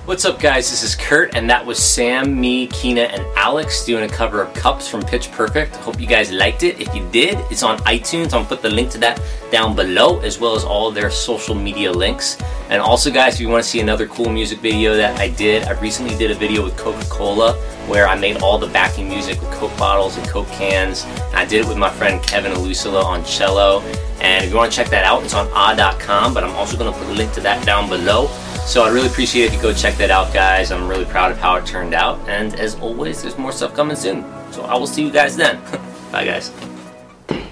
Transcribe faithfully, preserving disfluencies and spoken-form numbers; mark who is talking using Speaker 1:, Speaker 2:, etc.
Speaker 1: What's up guys, this is Kurt and that was Sam, me, Keena, and Alex doing a cover of Cups from Pitch Perfect. Hope you guys liked it. If you did, it's on iTunes. I'm going to put the link to that down below as well as all their social media links. And also guys, if you want to see another cool music video that I did, I recently did a video with Coca-Cola where I made all the backing music with Coke bottles and Coke cans. And I did it with my friend Kevin Alusula on cello. And if you want to check that out, it's on ah dot com, but I'm also going to put a link to that down below. So I really appreciate it if you go check that out, guys. I'm really proud of how it turned out. And as always, there's more stuff coming soon. So I will see you guys then. Bye, guys.